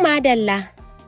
madalla.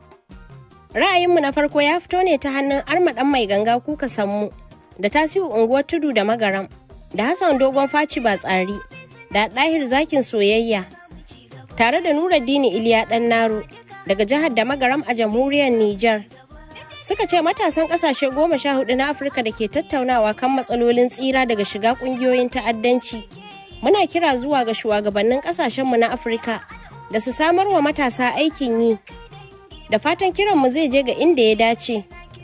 Ra'ayinmu na farko ya fito ne ta hannun Armaɗan Mai Ganga Kuka Sammu da Tasiu Unguwar Tudu da Magaram da Hassan Dogon Faci Batsari da Ɗahir Zakin Soyayya tare da Nuruddin Iliya Ɗan Naro daga jihar da Magaram a jamhuriyar Nijar. Suka ce matasan ƙasashe 14 na Afirka da ke tattaunawa kan matsalolin tsira daga shiga ƙungiyoyin ta'addanci. Muna kira zuwa ga shugabannin ƙasashenmu na Afirka da su samar wa matasa aikin yi. Da fatan kiranmu zai je ga inda ya dace.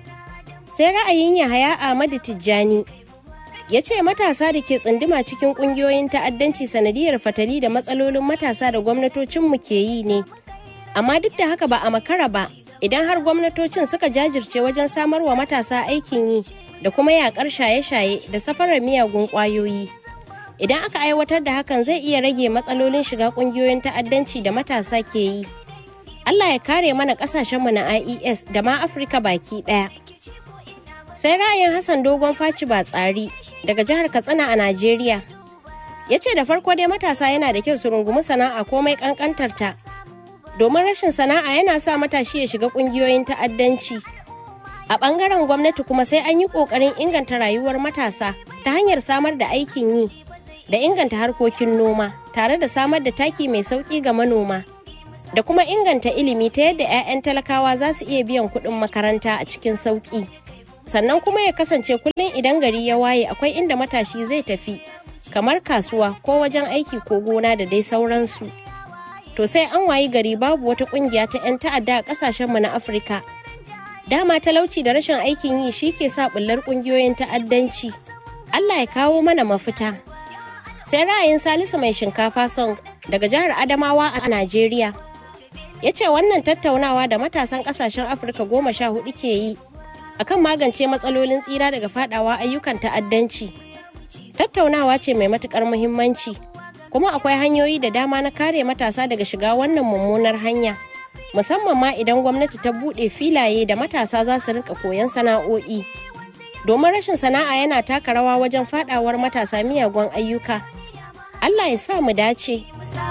Sai ra'ayin Yahaya Ahmadu Tijjani ya ce matasa da ke tsunduma cikin ƙungiyoyin ta'addanci sanadiyar fatali da matsalolin matasa da gwamnatocinmu ke yi ne. Amma duk da haka ba a makara ba, idan har gwamnatocin suka jajirce wajen samar wa matasa aikin yi da kuma yaƙar shaye-shaye da safarar miyagun ƙwayoyi. Idan aka aiwatar da hakan zai iya rage matsalolin shiga ƙungiyoyin ta'addanci da matasa ke yi. Allah ya kare mana ƙasashenmu na IES da ma Afirka baki ɗaya. Sai ra'ayin Hassan Dogon Faci Batsari daga jihar Katsina a Najeriya. Ya ce da farko dai matasa yana da kyau su rungumi sana'a komai ƙanƙantarta. Domin rashin sana'a yana sa matashi ya shiga ƙungiyoyin ta'addanci. A ɓangaren gwamnati kuma sai an yi ƙoƙarin inganta rayuwar matasa ta hanyar samar da aikin yi da inganta harkokin noma tare da samar da taki mai sauƙi ga manoma da kuma inganta ilimi ta yadda 'ya'yan talakawa za su iya biyan kuɗin makaranta a cikin sauƙi. Sannan kuma ya kasance kullum idan gari ya waye akwai inda matashi zai tafi kamar kasuwa ko wajen aiki ko gona da dai sauransu. To sai an wayi gari babu wata kungiya ta 'yan ta'adda a kasashenmu na Afirka. Dama talauci da rashin aikin yi shi ke sa bullar kungiyoyin ta'addanci. Allah ya kawo mana mafita. Sai ra'ayin Salisu Mai Shinkafa Song daga jihar Adamawa a Najeriya. Ya ce wannan tattaunawa da matasan kasashen Afirka 14 ke yi akan magance matsalolin tsira daga fadawa ayyukan ta'addanci. Tattaunawa ce mai matukar muhimmanci. Kuma akwai hanyoyi da dama na kare matasa daga shiga wannan mummunar hanya, musamman ma idan gwamnati ta buɗe filaye da matasa za su rinka koyon sana'o'i. Domin rashin sana'a yana taka rawa wajen faɗawar matasa miyagun ayyuka. Allah ya sa mu dace.